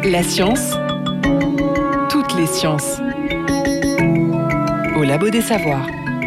La science, toutes les sciences. Au Labo des Savoirs.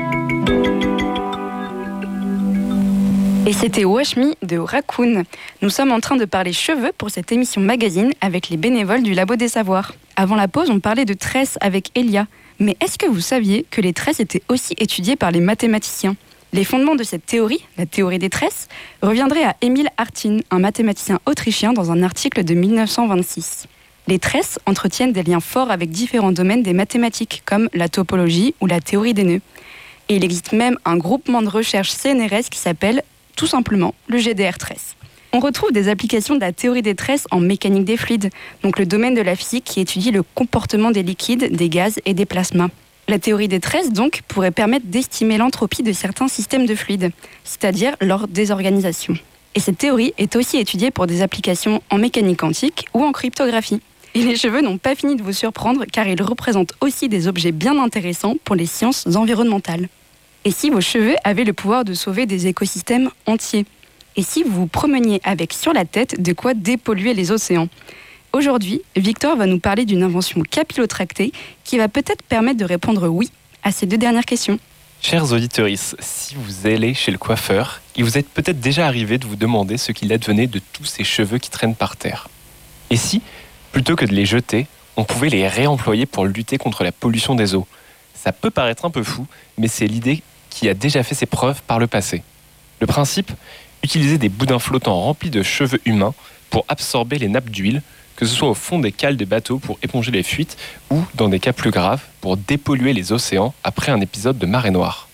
Et c'était Wash Me de Raccoon. Nous sommes en train de parler cheveux pour cette émission magazine avec les bénévoles du Labo des Savoirs. Avant la pause, on parlait de tresses avec Elia. Mais est-ce que vous saviez que les tresses étaient aussi étudiées par les mathématiciens ? Les fondements de cette théorie, la théorie des tresses, reviendraient à Emil Artin, un mathématicien autrichien dans un article de 1926. Les tresses entretiennent des liens forts avec différents domaines des mathématiques, comme la topologie ou la théorie des nœuds. Et il existe même un groupement de recherche CNRS qui s'appelle tout simplement le GDR Tresse. On retrouve des applications de la théorie des tresses en mécanique des fluides, donc le domaine de la physique qui étudie le comportement des liquides, des gaz et des plasmas. La théorie des tresses, donc, pourrait permettre d'estimer l'entropie de certains systèmes de fluides, c'est-à-dire leur désorganisation. Et cette théorie est aussi étudiée pour des applications en mécanique quantique ou en cryptographie. Et les cheveux n'ont pas fini de vous surprendre car ils représentent aussi des objets bien intéressants pour les sciences environnementales. Et si vos cheveux avaient le pouvoir de sauver des écosystèmes entiers ? Et si vous vous promeniez avec sur la tête de quoi dépolluer les océans ? Aujourd'hui, Victor va nous parler d'une invention capillotractée qui va peut-être permettre de répondre oui à ces deux dernières questions. Chers auditeurs, si vous allez chez le coiffeur, il vous est peut-être déjà arrivé de vous demander ce qu'il advenait de tous ces cheveux qui traînent par terre. Et si, plutôt que de les jeter, on pouvait les réemployer pour lutter contre la pollution des eaux ? Ça peut paraître un peu fou, mais c'est l'idée qui a déjà fait ses preuves par le passé. Le principe, utiliser des boudins flottants remplis de cheveux humains pour absorber les nappes d'huile, que ce soit au fond des cales des bateaux pour éponger les fuites ou, dans des cas plus graves, pour dépolluer les océans après un épisode de marée noire.